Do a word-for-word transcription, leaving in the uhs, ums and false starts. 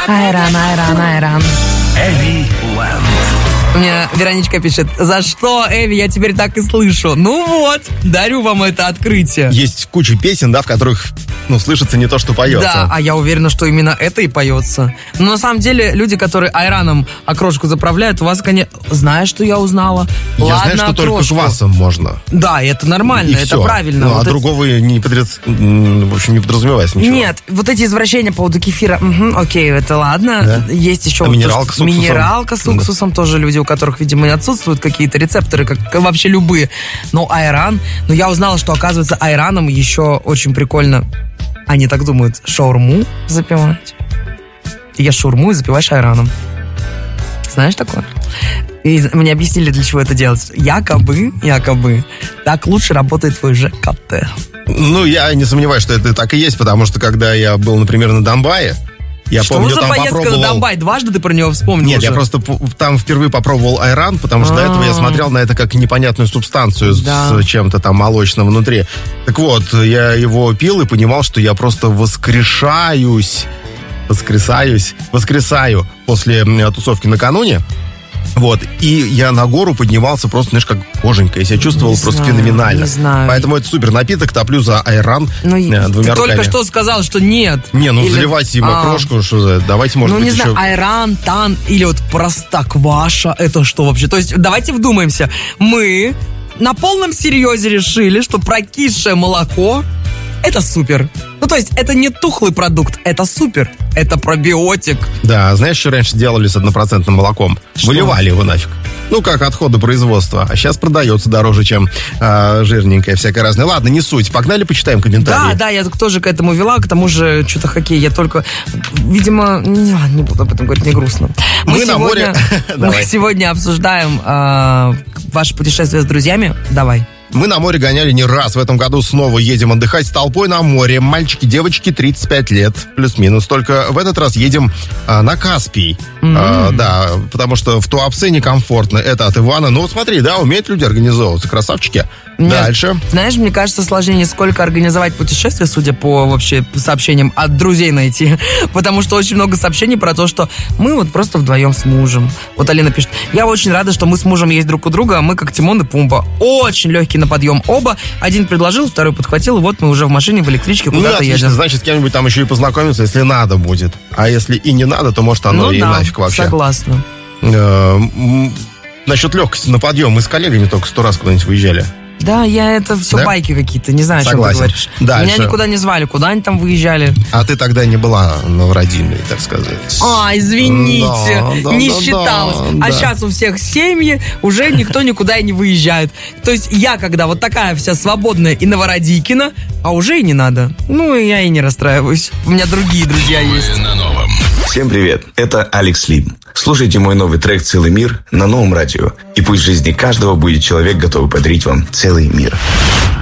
Айран, Айран, Айран. Эви Ленд. Мне Вероничка пишет: за что, Эви, я теперь так и слышу. Ну вот, дарю вам это открытие. Есть куча песен, да, в которых, ну, слышится не то, что поется. Да, а я уверена, что именно это и поется. Но на самом деле, люди, которые айраном окрошку заправляют, у вас, конечно... Знаешь, что я узнала? Я Ладно, знаю, что окрошку. только квасом можно. Да, и это нормально, И это все. правильно. Ну, Вот а это... другого не подрез... в общем, не подразумевается ничего. Нет, вот эти извращения по поводу кефира, угу, окей, это ладно. Да? Есть еще А вот минералка то, с уксусом? Минералка с уксусом, да. Тоже люди, у которых, видимо, отсутствуют какие-то рецепторы, как вообще любые. Но айран, но я узнала, что, оказывается, айраном еще очень прикольно, они так думают, шаурму запивать. Ты ешь шаурму и запиваешь айраном. Знаешь такое? И мне объяснили, для чего это делать. Якобы, якобы, так лучше работает твой ЖКТ. Ну, я не сомневаюсь, что это так и есть, потому что, когда я был, например, на Донбайе, я что помню, за там поездка попробовал... на Донбай? Дважды ты про него вспомнил? Нет, уже? я просто там впервые попробовал айран, потому что до этого я смотрел на это как непонятную субстанцию да. с чем-то там молочным внутри. Так вот, я его пил и понимал, что я просто воскрешаюсь, воскресаюсь, воскресаю после тусовки накануне. Вот, и я на гору поднимался просто, знаешь, как боженька. Я себя чувствовал не просто знаю, феноменально. Не знаю. Поэтому это супер напиток, топлю за айран ну, э, двумя ты руками. только что сказал, что нет. Не, ну или... заливать им а. окрошку, что за... Давайте, может ну, быть, не еще... знаю, айран, тан или вот простокваша, это что вообще? То есть давайте вдумаемся. Мы на полном серьезе решили, что прокисшее молоко это супер. Ну, то есть, это не тухлый продукт, это супер. Это пробиотик. Да, знаешь, что раньше делали с однопроцентным молоком? Что? Выливали его нафиг. Ну, как отходы производства. А сейчас продается дороже, чем э, жирненькое всякое разное. Ладно, не суть. Погнали, почитаем комментарии. Да, да, я тоже к этому вела. К тому же, что-то хоккей. Я только, видимо, не, не буду об этом говорить, мне грустно. Мы, мы на сегодня, море. Мы сегодня обсуждаем э, ваше путешествие с друзьями. Давай. Мы на море гоняли не раз. В этом году снова едем отдыхать с толпой на море. Мальчики, девочки, тридцать пять лет, плюс-минус. Только в этот раз едем а, на Каспий. Mm-hmm. А, да, потому что в Туапсе некомфортно. Это от Ивана. Ну, вот смотри, да, умеют люди организовываться. Красавчики. Нет, дальше. Знаешь, мне кажется, сложнее не сколько организовать путешествие, судя по вообще сообщениям, от друзей найти. Потому что очень много сообщений про то, что мы вот просто вдвоем с мужем. Вот Алина пишет: я очень рада, что мы с мужем есть друг у друга, а мы как Тимон и Пумба. Очень легкий на подъем оба. Один предложил, второй подхватил, и вот мы уже в машине, в электричке куда-то ну, отлично, едем. Значит, с кем-нибудь там еще и познакомиться, если надо будет. А если и не надо, то может оно ну, и да, нафиг вообще. Согласна. Насчет легкости на подъем. Мы с коллегами только сто раз куда-нибудь выезжали. Да, я это все да? байки какие-то, не знаю, Согласен. о чем ты говоришь. Дальше. Меня никуда не звали, куда они там выезжали. А ты тогда не была новородильной, так сказать. А, извините, да, да, не да, считалось. да, а да. сейчас у всех семьи, уже никто никуда и не выезжает. То есть я, когда вот такая вся свободная и Новородикина, а уже и не надо. Ну, я и не расстраиваюсь. У меня другие друзья есть. На новом. Всем привет, это Алекс Лин. Слушайте мой новый трек «Целый мир» на новом радио. И пусть в жизни каждого будет человек, готовый подарить вам целый мир.